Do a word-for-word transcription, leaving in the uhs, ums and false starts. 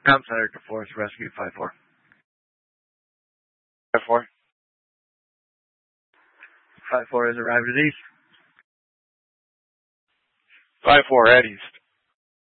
Outsider to Forest Rescue five four. five four. five four has arrived at East. five four at East.